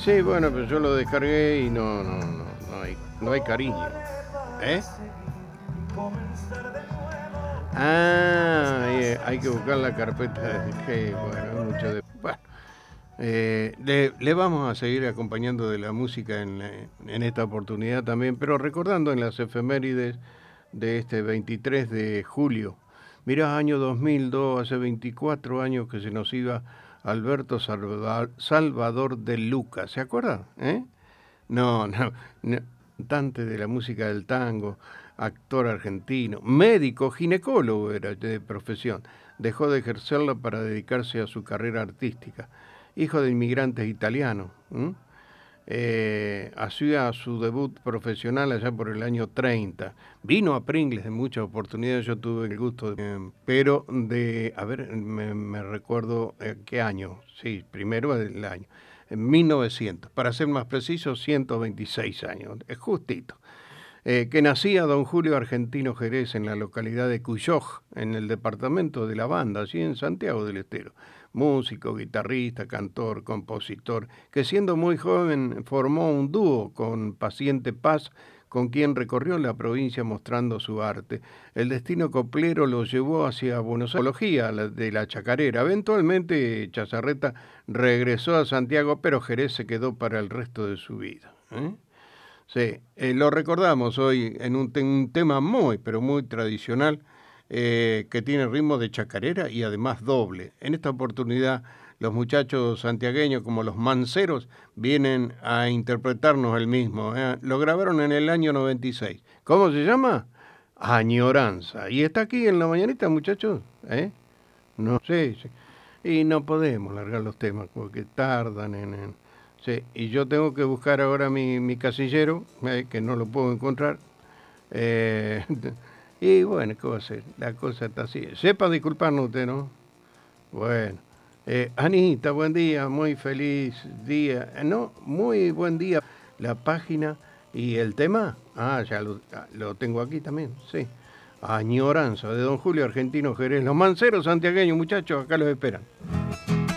Sí, bueno, pero yo lo descargué y no hay cariño. ¿Eh? Ah, hay que buscar la carpeta de que, bueno, es mucho de... Bueno, le vamos a seguir acompañando de la música en esta oportunidad también, pero recordando en las efemérides de este 23 de julio. Mirá, año 2002, hace 24 años que se nos iba Alberto Salvador de Luca, ¿se acuerda? No, cantante de la música del tango, actor argentino, médico, ginecólogo era de profesión. Dejó de ejercerla para dedicarse a su carrera artística. Hijo de inmigrantes italianos. Hacía su debut profesional allá por el año 30. Vino a Pringles en muchas oportunidades, yo tuve el gusto pero a ver, me recuerdo qué año, sí, primero el año, en 1900, para ser más preciso, 126 años, es justito. Que nacía don Julio Argentino Jerez en la localidad de Cuyoj, en el departamento de La Banda, allí en Santiago del Estero. Músico, guitarrista, cantor, compositor, que siendo muy joven formó un dúo con Paciente Paz, con quien recorrió la provincia mostrando su arte. El destino coplero lo llevó hacia Buenos Aires, de la chacarera. Eventualmente Chazarreta regresó a Santiago, pero Jerez se quedó para el resto de su vida. Sí, lo recordamos hoy en un tema muy, pero muy tradicional, que tiene ritmo de chacarera y además doble. En esta oportunidad, los muchachos santiagueños, como los Manceros, vienen a interpretarnos el mismo. Lo grabaron en el año 96. ¿Cómo se llama? Añoranza. Y está aquí en la mañanita, muchachos. No sé. Sí. Y no podemos largar los temas porque tardan en... Sí, y yo tengo que buscar ahora mi casillero, que no lo puedo encontrar. Eh, y bueno, ¿qué va a hacer? La cosa está así. Sepa disculparnos usted, ¿no? Bueno. Anita, buen día, muy feliz día. No, muy buen día. La página y el tema, lo tengo aquí también, sí. Añoranza, de don Julio Argentino Jerez. Los manceros santiagueños, muchachos, acá los esperan.